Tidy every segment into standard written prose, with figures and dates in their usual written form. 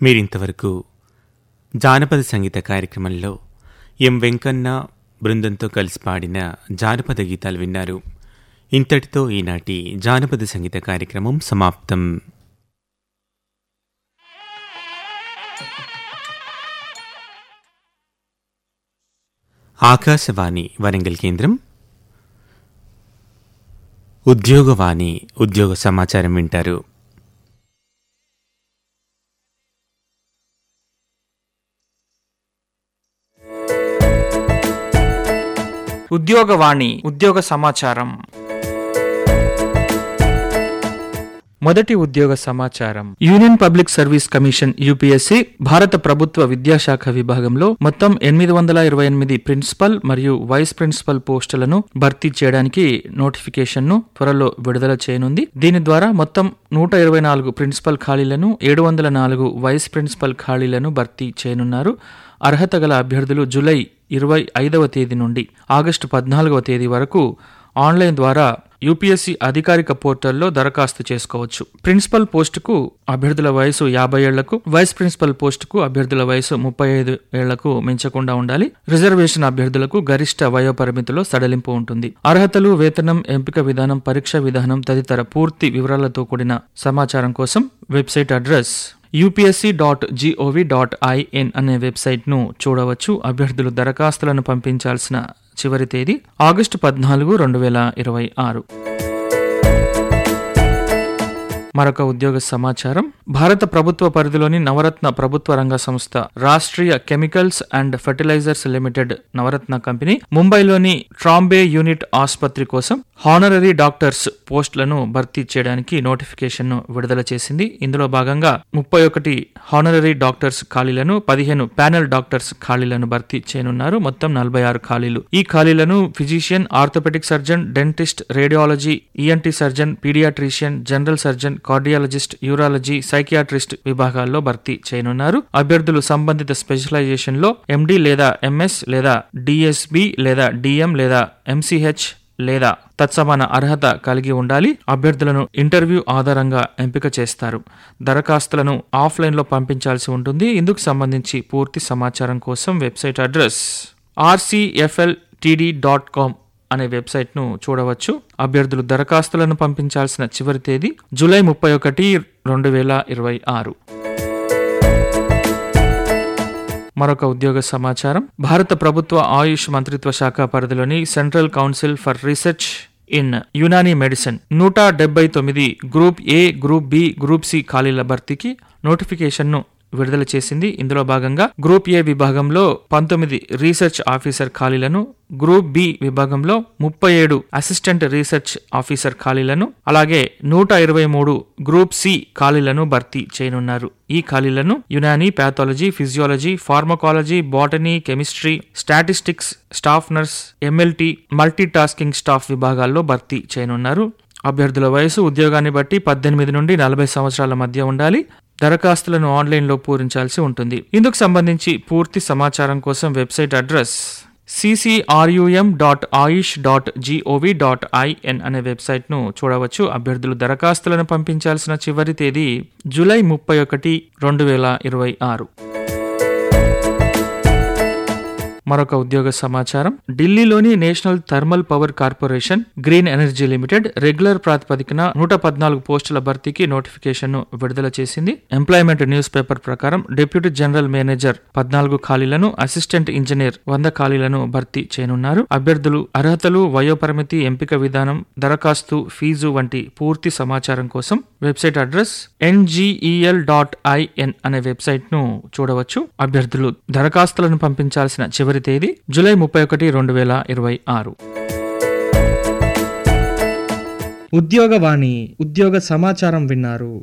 మీరింతవరకు జానపద సంగీత కార్యక్రమంలో ఎం వెంకన్న బృందంతో కలిసి పాడిన జానపద గీతాలు విన్నారు. ఇంతటితో ఈనాటి జానపద సంగీత కార్యక్రమం సమాప్తం. ఆకాశవాణి వరంగల్ కేంద్రం. ఉద్యోగవాణి ఉద్యోగ సమాచారం వింటారు. ఉద్యోగవాణి ఉద్యోగ సమాచారం. మొదటి ఉద్యోగ సమాచారం. Union public service commission UPSC భారత ప్రభుత్వ విద్యాశాఖ విభాగంలో మొత్తం 828 ప్రిన్సిపల్ మరియు వైస్ ప్రిన్సిపల్ పోస్టులను భర్తీ చేయడానికి నోటిఫికేషన్ను త్వరలో విడుదల చేయనుంది. దీని ద్వారా మొత్తం 124 ప్రిన్సిపల్ ఖాళీలను, 704 వైస్ ప్రిన్సిపల్ ఖాళీలను భర్తీ చేయనున్నారు. అర్హత గల అభ్యర్థులు జూలై 25వ తేదీ నుండి ఆగస్టు 14వ తేదీ వరకు ఆన్లైన్ ద్వారా యూపీఎస్సీ అధికారిక పోర్టల్లో దరఖాస్తు చేసుకోవచ్చు. ప్రిన్సిపల్ పోస్టుకు అభ్యర్థుల వయసు 50 ఏళ్లకు, వైస్ ప్రిన్సిపల్ పోస్టుకు అభ్యర్థుల వయసు 35 ఏళ్లకు మించకుండా ఉండాలి. రిజర్వేషన్ అభ్యర్థులకు గరిష్ట వయోపరిమితిలో సడలింపు ఉంటుంది. అర్హతలు, వేతనం, ఎంపిక విధానం, పరీక్ష విధానం తదితర పూర్తి వివరాలతో కూడిన సమాచారం కోసం వెబ్సైట్ అడ్రస్ upsc.gov.in అనే వెబ్సైట్ను చూడవచ్చు. అభ్యర్థులు దరఖాస్తులను పంపించాల్సిన చివరి తేదీ ఆగస్టు 14, 2026. మరొక ఉద్యోగ సమాచారం. భారత ప్రభుత్వ పరిధిలోని నవరత్న ప్రభుత్వ రంగ సంస్థ Rashtriya chemicals and fertilisers limited Navratna company ముంబైలోని ట్రాంబే యూనిట్ ఆసుపత్రి కోసం హానరరీ డాక్టర్స్ పోస్టులను భర్తీ చేయడానికి నోటిఫికేషన్ను విడుదల చేసింది. ఇందులో భాగంగా 31 హానరరీ డాక్టర్స్ ఖాళీలను, 15 ప్యానెల్ డాక్టర్స్ ఖాళీలను భర్తీ చేయనున్నారు. మొత్తం 46 ఖాళీలు. ఈ ఖాళీలను physician, orthopaedic surgeon, dentist, radiology, ENT surgeon, paediatrician, general surgeon, cardiologist, urology, psychiatrist విభాగాల్లో భర్తీ చేయనున్నారు. అభ్యర్థులు సంబంధిత స్పెషలైజేషన్ లో ఎండి లేదా ఎంఎస్ లేదా డిఎస్బి లేదా డిఎం లేదా ఎంసీహెచ్ లేదా తత్సమాన అర్హత కలిగి ఉండాలి. అభ్యర్థులను ఇంటర్వ్యూ ఆధారంగా ఎంపిక చేస్తారు. దరఖాస్తులను ఆఫ్లైన్ లో పంపించాల్సి ఉంటుంది. ఇందుకు సంబంధించి పూర్తి సమాచారం కోసం వెబ్సైట్ అడ్రస్ rcfltd.com అనే వెబ్సైట్ను చూడవచ్చు. అభ్యర్థులు దరఖాస్తులను పంపించాల్సిన చివరి తేదీ జూలై 31, 2026. మరొక ఉద్యోగ సమాచారం. భారత ప్రభుత్వ ఆయుష్ మంత్రిత్వ శాఖ పరిధిలోని central council for research in Unani medicine 179 group A, group B, group C ఖాళీల భర్తీకి నోటిఫికేషన్ను విడుదల చేసింది. ఇందులో భాగంగా గ్రూప్ ఏ విభాగంలో 19 రీసెర్చ్ ఆఫీసర్ ఖాళీలను, గ్రూప్ బి విభాగంలో 37 అసిస్టెంట్ రీసెర్చ్ ఆఫీసర్ ఖాళీలను, అలాగే 123 గ్రూప్ సి ఖాళీలను భర్తీ చేయనున్నారు. ఈ ఖాళీలను Unani, pathology, physiology, pharmacology, botany, chemistry, statistics, staff nurse, MLT, multi tasking staff విభాగాల్లో భర్తీ చేయనున్నారు. అభ్యర్థుల వయసు ఉద్యోగాన్ని బట్టి 18 నుండి 40 సంవత్సరాల మధ్య ఉండాలి. దరఖాస్తులను ఆన్లైన్లో పూరించాల్సి ఉంటుంది. ఇందుకు సంబంధించి పూర్తి సమాచారం కోసం వెబ్సైట్ అడ్రస్ ccrum.ayush.gov.in అనే వెబ్సైట్ను చూడవచ్చు. అభ్యర్థులు దరఖాస్తులను పంపించాల్సిన చివరి తేదీ జూలై 31, 2026. మరొక ఉద్యోగ సమాచారం. ఢిల్లీలోని national thermal power corporation green energy limited regular ప్రాతిపదికన 114 పోస్టుల భర్తీకి నోటిఫికేషన్ ను విడుదల చేసింది. ఎంప్లాయ్మెంట్ న్యూస్ పేపర్ ప్రకారం డిప్యూటీ జనరల్ మేనేజర్ 14 ఖాళీలను, అసిస్టెంట్ ఇంజనీర్ 100 ఖాళీలను భర్తీ చేయనున్నారు. అభ్యర్థులు అర్హతలు, వయోపరిమితి, ఎంపిక విధానం, దరఖాస్తు ఫీజు వంటి పూర్తి సమాచారం కోసం వెబ్సైట్ అడ్రస్ ngel.in అనే వెబ్సైట్ ను చూడవచ్చు. అభ్యర్థులు దరఖాస్తులను పంపించాల్సిన చివరి తేదీ జూలై 31, 2026. ఉద్యోగవాణి ఉద్యోగ సమాచారం విన్నారు.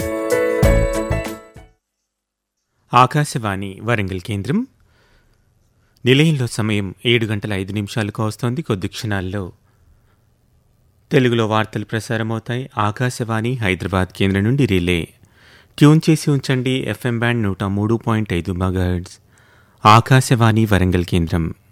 ఆకాశవాణి వరంగల్ కేంద్రం. నిలయంలో సమయం 7:05 వస్తోంది. కొద్ది క్షణాల్లో తెలుగులో వార్తలు ప్రసారమవుతాయి. ఆకాశవాణి హైదరాబాద్ కేంద్రం నుండి రిలే. ట్యూన్ చేసి ఉంచండి. FM band 103.5 megahertz. Akashvani Warangal కేంద్రం.